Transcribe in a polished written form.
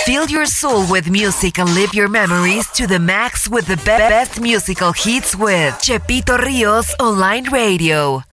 Fill your soul with music and live your memories to the max with the best musical hits with Chepito Rios Online Radio.